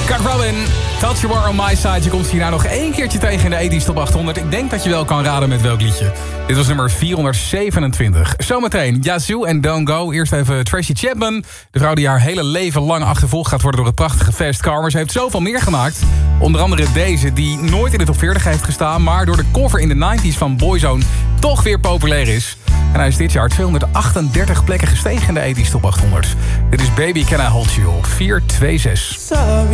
Scott Robin, Touch You Are On My Side. Je komt hierna nog 1 keertje tegen in de 80s Top 800. Ik denk dat je wel kan raden met welk liedje. Dit was nummer 427. Zometeen Yazoo en Don't Go. Eerst even Tracy Chapman. De vrouw die haar hele leven lang achtervolgd gaat worden door het prachtige Fast Car. Maar ze heeft zoveel meer gemaakt. Onder andere deze, die nooit in de top 40 heeft gestaan, maar door de cover in de 90s van Boyzone toch weer populair is. En hij is dit jaar 238 plekken gestegen in de 80s Top 800. Dit is Baby Can I Hold You op 426.